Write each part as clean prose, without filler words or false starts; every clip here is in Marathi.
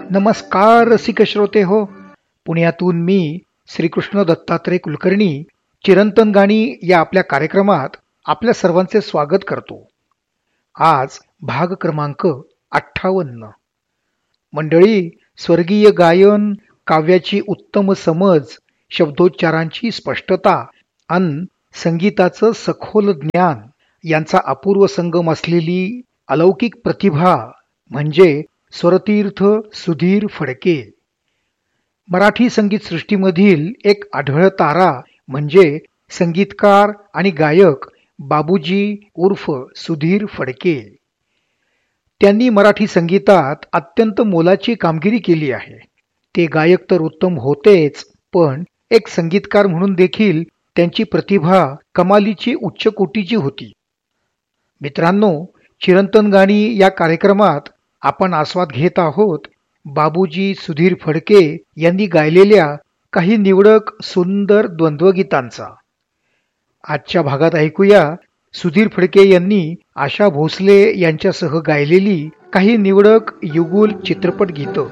नमस्कार रसिक श्रोते हो. पुण्यातून मी श्रीकृष्ण दत्तात्रय कुलकर्णी चिरंतन गाणी या आपल्या कार्यक्रमात आपल्या सर्वांचे स्वागत करतो. आज भाग क्रमांक 58. मंडळी, स्वर्गीय गायन, काव्याची उत्तम समज, शब्दोच्चारांची स्पष्टता अन संगीताचं सखोल ज्ञान यांचा अपूर्व संगम असलेली अलौकिक प्रतिभा म्हणजे स्वरतीर्थ सुधीर फडके. मराठी संगीत सृष्टीमधील एक आढळ तारा म्हणजे संगीतकार आणि गायक बाबूजी उर्फ सुधीर फडके. त्यांनी मराठी संगीतात अत्यंत मोलाची कामगिरी केली आहे. ते गायक तर उत्तम होतेच, पण एक संगीतकार म्हणून देखील त्यांची प्रतिभा कमालीची उच्च कोटीची होती. मित्रांनो, चिरंतन गाणी या कार्यक्रमात आपण आस्वाद घेत आहोत बाबूजी सुधीर फडके यांनी गायलेल्या काही निवडक सुंदर द्वंद्वगीतांचा. आजच्या भागात ऐकूया सुधीर फडके यांनी आशा भोसले यांच्यासह गायलेली काही निवडक युगुल चित्रपट गीतं.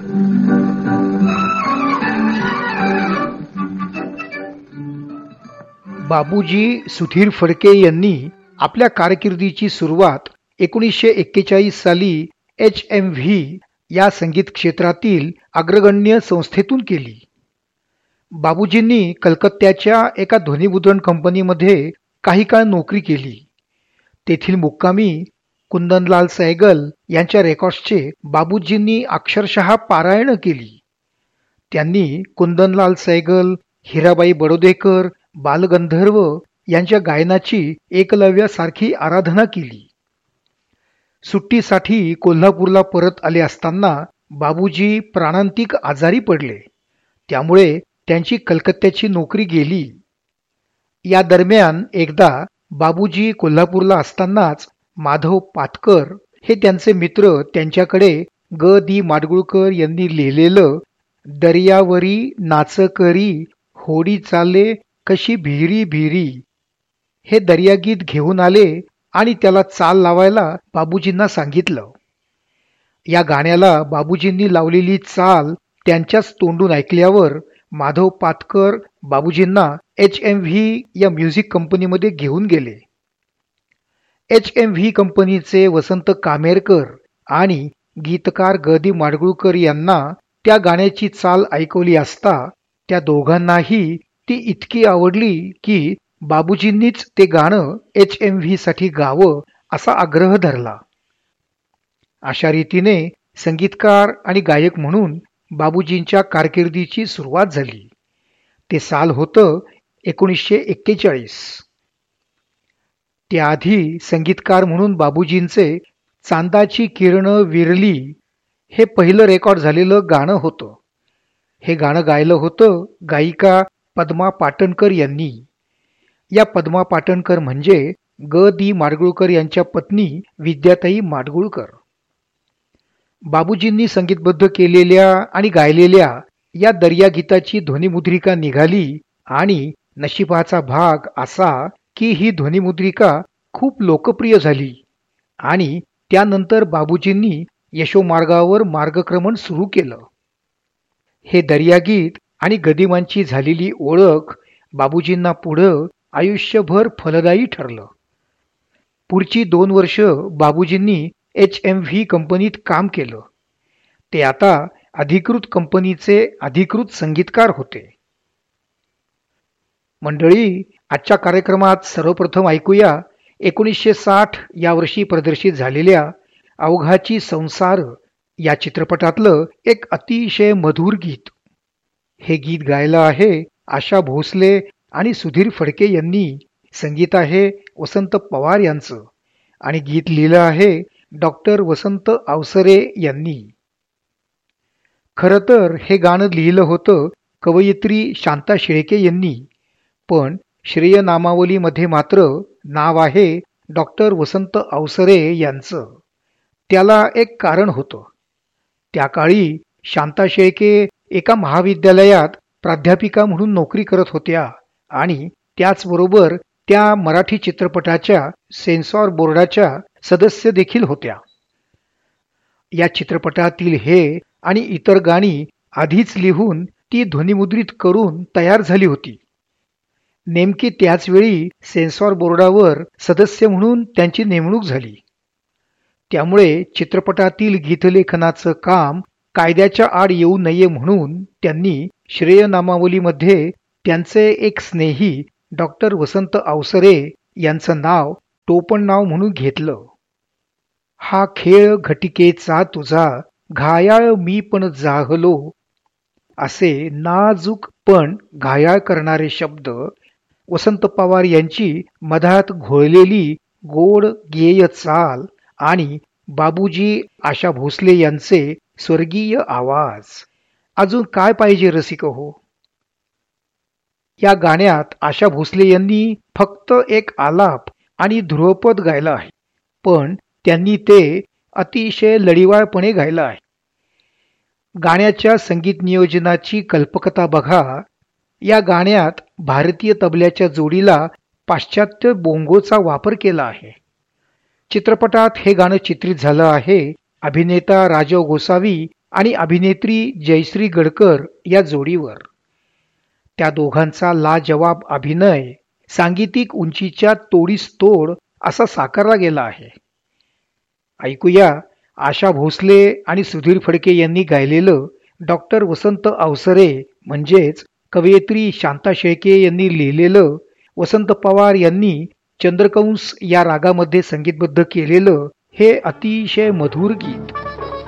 बाबूजी सुधीर फडके यांनी आपल्या कारकिर्दीची सुरुवात 1941 साली HMV या संगीत क्षेत्रातील अग्रगण्य संस्थेतून केली. बाबूजींनी कलकत्त्याच्या एका ध्वनिमुद्रण कंपनीमध्ये काही काळ नोकरी केली. तेथील मुक्कामी कुंदनलाल सहगल यांच्या रेकॉर्ड्सचे बाबूजींनी अक्षरशः पारायण केली. त्यांनी कुंदनलाल सहगल, हिराबाई बडोदेकर, बालगंधर्व यांच्या गायनाची एकलव्यासारखी आराधना केली. सुट्टीसाठी कोल्हापूरला परत आले असताना बाबूजी प्राणांतिक आजारी पडले. त्यामुळे त्यांची कलकत्त्याची नोकरी गेली. या दरम्यान एकदा बाबूजी कोल्हापूरला असतानाच माधव पातकर हे त्यांचे मित्र त्यांच्याकडे ग दी माडगुळकर यांनी लिहिलेलं दर्यावरी नाचकरी होडी चाले कशी भिरी भिरी हे दर्यागीत घेऊन आले आणि त्याला चाल लावायला बाबूजींना सांगितलं. या गाण्याला बाबूजींनी लावलेली चाल त्यांच्याच तोंडून ऐकल्यावर माधव पातकर बाबूजींना HMV या म्युझिक कंपनीमध्ये घेऊन गेले. HMV कंपनीचे वसंत कामेरकर आणि गीतकार ग दी माडगुळकर यांना त्या गाण्याची चाल ऐकवली असता त्या दोघांनाही ती इतकी आवडली की बाबूजींनीच ते गाणं HMV साठी गावं असा आग्रह धरला. अशा रीतीने संगीतकार आणि गायक म्हणून बाबूजींच्या कारकिर्दीची सुरुवात झाली. ते साल होतं 1941. त्याआधी संगीतकार म्हणून बाबूजींचे चांदाची किरणं विरली हे पहिलं रेकॉर्ड झालेलं गाणं होतं. हे गाणं गायलं होतं गायिका पद्मा पाटणकर यांनी. या पद्मा पाटणकर म्हणजे ग दी माडगुळकर यांच्या पत्नी विद्याताई माडगुळकर. बाबूजींनी संगीतबद्ध केलेल्या आणि गायलेल्या या दर्या गीताची ध्वनिमुद्रिका निघाली आणि नशिबाचा भाग असा की ही ध्वनिमुद्रिका खूप लोकप्रिय झाली आणि त्यानंतर बाबूजींनी यशोमार्गावर मार्गक्रमण सुरू केलं. हे दर्यागीत आणि गदिमांची झालेली ओळख बाबूजींना पुढं आयुष्यभर फलदायी ठरलं. पुढची 2 वर्ष बाबूजींनी HMV कंपनीत काम केलं. ते आता अधिकृत कंपनीचे अधिकृत संगीतकार होते. मंडळी, आजच्या कार्यक्रमात सर्वप्रथम ऐकूया 1960 या वर्षी प्रदर्शित झालेल्या अवघाची संसार या चित्रपटातलं एक अतिशय मधुर गीत. हे गीत गायलं आहे आशा भोसले आणि सुधीर फडके यांनी. संगीत आहे वसंत पवार यांचं आणि गीत लिहिलं आहे डॉक्टर वसंत अवसरे यांनी. खरं तर हे गाणं लिहिलं होतं कवयित्री शांता शेळके यांनी, पण श्रेय नामावलीमध्ये मात्र नाव आहे डॉक्टर वसंत अवसरे यांचं. त्याला एक कारण होतं. त्या काळी शांता शेळके एका महाविद्यालयात प्राध्यापिका म्हणून नोकरी करत होत्या आणि त्याचबरोबर त्या मराठी चित्रपटाच्या सेन्सॉर बोर्डाच्या सदस्य देखील होत्या. या चित्रपटातील हे आणि इतर गाणी आधीच लिहून ती ध्वनिमुद्रित करून तयार झाली होती. नेमकी त्याच वेळी सेन्सॉर बोर्डावर सदस्य म्हणून त्यांची नेमणूक झाली. त्यामुळे चित्रपटातील गीतलेखनाचं काम कायद्याच्या आड येऊ नये म्हणून त्यांनी श्रेयनामावलीमध्ये त्यांचे एक स्नेही डॉक्टर वसंत अवसरे यांचं नाव टोपण नाव म्हणून घेतलं. हा खेळ घटिकेचा तुझा, घायाळ मी पण जाहलो, असे नाजूक पण घायाळ करणारे शब्द वसंत पवार यांची मधात घोळलेली गोड गेय चाल आणि बाबूजी आशा भोसले यांचे स्वर्गीय आवाज. अजून काय पाहिजे रसिक हो. या गाण्यात आशा भोसले यांनी फक्त एक आलाप आणि ध्रुवपद गायला आहे, पण त्यांनी ते अतिशय लढिवाळपणे गायलं आहे. गाण्याच्या संगीत नियोजनाची कल्पकता बघा. या गाण्यात भारतीय तबल्याच्या जोडीला पाश्चात्य बोंगोचा वापर केला आहे. चित्रपटात हे गाणं चित्रित झालं आहे अभिनेता राजव गोसावी आणि अभिनेत्री जयश्री गडकर या जोडीवर. त्या दोघांचा लाजवाब अभिनय सांगीतिक उंचीच्या तोडीस तोड असा साकारला गेला आहे. ऐकूया आशा भोसले आणि सुधीर फडके यांनी गायलेलं डॉक्टर वसंत अवसरे म्हणजेच कवयित्री शांता शेळके यांनी लिहिलेलं, वसंत पवार यांनी चंद्रकंस या रागामध्ये संगीतबद्ध केलेलं हे अतिशय मधुर गीत.